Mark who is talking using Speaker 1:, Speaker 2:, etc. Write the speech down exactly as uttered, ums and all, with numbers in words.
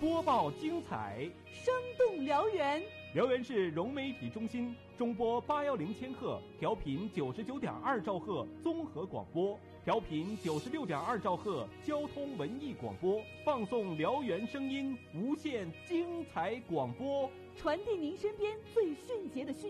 Speaker 1: 播报精彩，
Speaker 2: 生动辽源。
Speaker 1: 辽源市融媒体中心中波八幺零千赫，调频九十九点二兆赫综合广播，调频九十六点二兆赫交通文艺广播，放送辽源声音，无限精彩广播，
Speaker 2: 传递您身边最迅捷的讯息。